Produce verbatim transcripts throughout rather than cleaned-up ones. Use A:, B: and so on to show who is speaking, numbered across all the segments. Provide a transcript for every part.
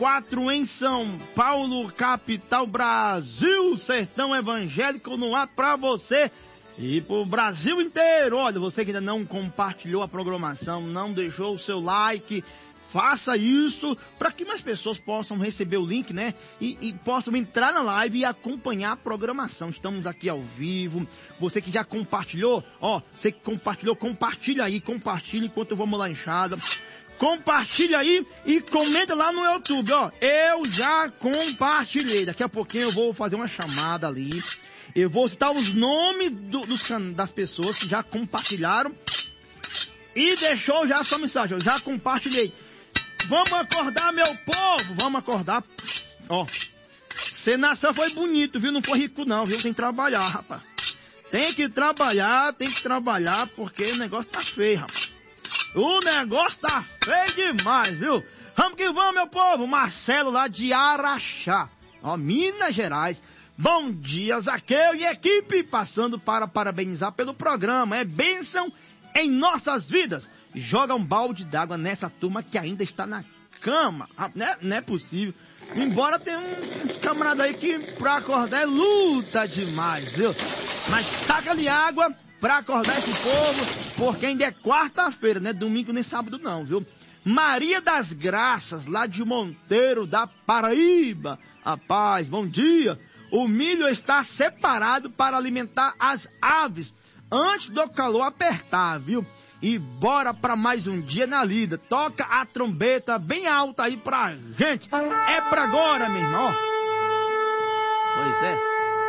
A: quatro em São Paulo, capital, Brasil, sertão evangélico no ar pra você e pro Brasil inteiro. Olha, você que ainda não compartilhou a programação, não deixou o seu like, faça isso para que mais pessoas possam receber o link, né? E, e possam entrar na live e acompanhar a programação. Estamos aqui ao vivo. Você que já compartilhou, ó, você que compartilhou, compartilha aí, compartilha enquanto eu vou uma lanchada. Compartilha aí e comenta lá no YouTube, ó. Eu já compartilhei. Daqui a pouquinho eu vou fazer uma chamada ali. Eu vou citar os nomes do, dos, das pessoas que já compartilharam e deixou já a sua mensagem. Eu já compartilhei. Vamos acordar, meu povo. Vamos acordar. Ó. Você nasceu foi bonito, viu? Não foi rico não, viu? Tem que trabalhar, rapaz. Tem que trabalhar, tem que trabalhar, porque o negócio tá feio, rapaz. O negócio tá feio demais, viu? Vamos que vamos, meu povo. Marcelo lá de Araxá, ó, Minas Gerais. Bom dia, Zaqueu e equipe. Passando para parabenizar pelo programa. É bênção em nossas vidas. Joga um balde d'água nessa turma que ainda está na cama. Ah, não, é, não é possível. Embora tenha uns, uns camaradas aí que pra acordar é luta demais, viu? Mas taca-lhe água pra acordar esse povo, porque ainda é quarta-feira, né? Domingo nem sábado não, viu? Maria das Graças, lá de Monteiro, da Paraíba. Rapaz, bom dia. O milho está separado para alimentar as aves antes do calor apertar, viu? E bora pra mais um dia na lida. Toca a trombeta bem alta aí pra gente. É pra agora, meu irmão, ó. Pois é.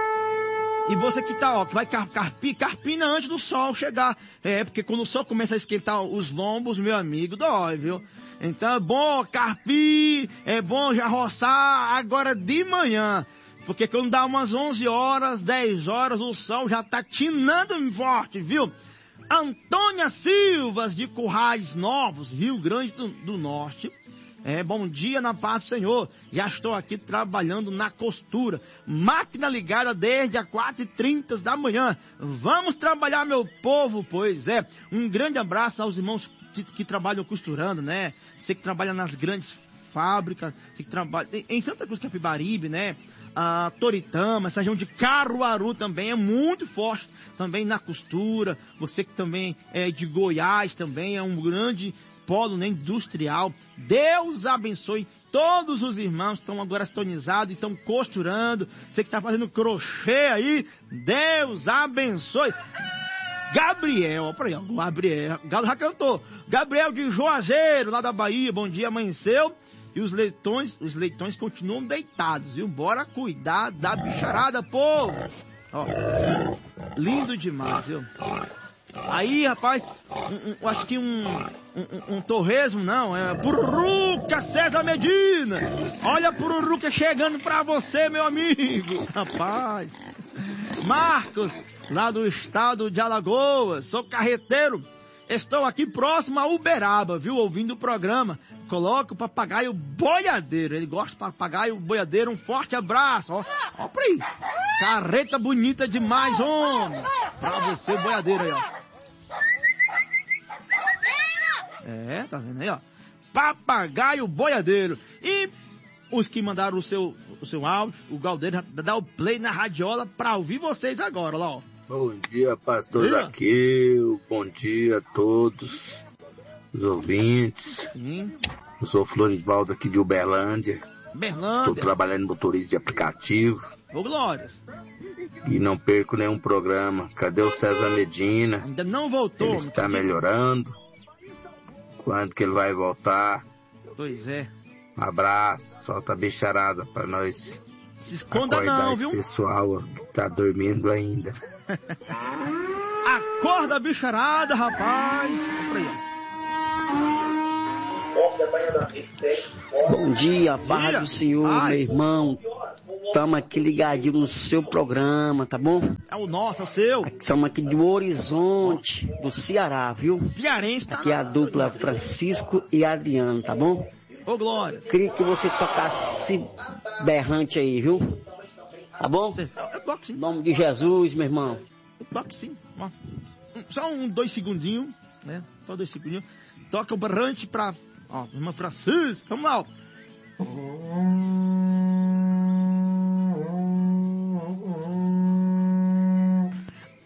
A: E você que tá, ó, que vai carpir, carpina antes do sol chegar. É, porque quando o sol começa a esquentar os lombos, meu amigo, dói, viu? Então é bom carpir, é bom já roçar agora de manhã. Porque quando dá umas onze horas, dez horas, o sol já tá tinando forte, viu? Antônia Silvas, de Currais Novos, Rio Grande do, do Norte. É, bom dia na paz do Senhor. Já estou aqui trabalhando na costura. Máquina ligada desde as quatro e trinta da manhã. Vamos trabalhar, meu povo, pois é. Um grande abraço aos irmãos que, que trabalham costurando, né? Você que trabalha nas grandes fábricas, você que trabalha em Santa Cruz Capibaribe, né? A Toritama, essa região de Caruaru também é muito forte, também na costura. Você que também é de Goiás também, é um grande polo, né, industrial. Deus abençoe todos os irmãos que estão agora sintonizados e estão costurando. Você que está fazendo crochê aí, Deus abençoe. Gabriel, ó, pra aí, ó, Gabriel, Galo já cantou. Gabriel de Juazeiro, lá da Bahia, bom dia, amanheceu. E os leitões, os leitões continuam deitados, viu? Bora cuidar da bicharada, povo! Ó, lindo demais, viu? Aí, rapaz, um, um, acho que um, um, um torresmo, não, é Pururuca César Medina! Olha a Pururuca chegando pra você, meu amigo! Rapaz! Marcos, lá do estado de Alagoas, sou carreteiro. Estou aqui próximo a Uberaba, viu? Ouvindo o programa. Coloca o papagaio boiadeiro. Ele gosta do papagaio boiadeiro. Um forte abraço. Ó, ó pra aí. Carreta bonita demais, homem. Pra você, boiadeiro aí, ó. É, tá vendo aí, ó. Papagaio boiadeiro. E os que mandaram o seu, o seu áudio, o Galdeiro, dá o play na radiola pra ouvir vocês agora, lá, ó.
B: Bom dia, pastor Zaqueu. Bom dia a todos os ouvintes.
A: Sim.
B: Eu sou Florivaldo aqui de Uberlândia.
A: Uberlândia.
B: Estou trabalhando em motorista de aplicativo.
A: Ô, Glórias.
B: E não perco nenhum programa. Cadê o César Medina?
A: Ainda não voltou.
B: Ele está melhorando. Quando que ele vai voltar?
A: Pois é.
B: Um abraço. Solta a bicharada pra nós.
A: Se esconda não, viu?
B: Pessoal que tá dormindo ainda.
A: Acorda, bicharada, rapaz.
C: Bom dia, paz do Senhor, Ai. meu irmão. Estamos aqui ligadinhos no seu programa, tá bom?
A: É o nosso, é o seu.
C: Estamos aqui do Horizonte, do Ceará, viu?
A: Cearense, tá?
C: Aqui é a dupla Francisco e Adriano, tá bom?
A: Ô, Glória.
C: Queria que você tocasse berrante aí, viu? Tá bom?
A: Eu toco sim.
C: Em nome de Jesus, meu irmão.
A: Eu toco sim. Ó, só um, dois segundinhos, né? Só dois segundinhos. Toca o berrante pra... Ó, irmã Francisco. Vamos lá, ó.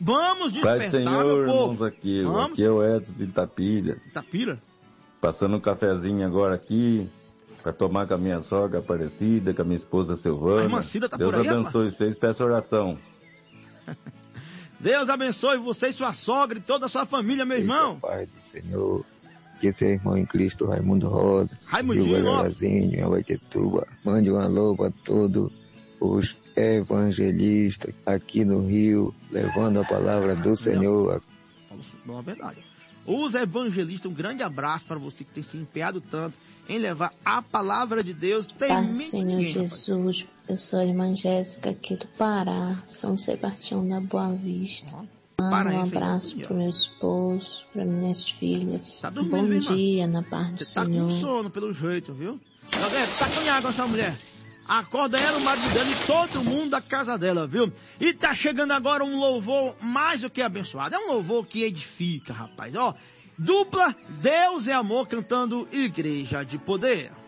A: Vamos despertar,
D: Pai Senhor,
A: meu povo.
D: irmãos, aqui,
A: Vamos.
D: aqui é o Edson de Itapira.
A: Itapira?
D: Passando um cafezinho agora aqui, para tomar com a minha sogra Aparecida, com a minha esposa Silvana.
A: A irmã Cida tá
D: Deus
A: por aí,
D: abençoe vocês, peço oração.
A: Deus abençoe você e sua sogra e toda a sua família, meu irmão.
E: Pai do Senhor, que seu irmão em Cristo, Raimundo Rosa,
A: Raimundinho, ó.
E: Galazinho, Abaitetuba, mande um alô para todos os evangelistas aqui no Rio, levando a palavra do Senhor.
A: Boa verdade. Os evangelistas, um grande abraço para você que tem se empenhado tanto em levar a palavra de Deus. Tem
F: Pai do
A: ninguém,
F: Senhor Jesus,
A: rapaz.
F: eu sou a irmã Jéssica aqui do Pará, São Sebastião da Boa Vista. Mando um abraço para o meu esposo, para minhas filhas.
A: Tá dormindo,
F: Bom
A: irmã?
F: dia na paz do
A: Você tá
F: Senhor.
A: com sono pelo jeito, viu? Galera, tá com água essa mulher. Acorda ela, o marido dela e todo mundo da casa dela, viu? E tá chegando agora um louvor mais do que abençoado. É um louvor que edifica, rapaz. Ó, dupla Deus é Amor cantando Igreja de Poder.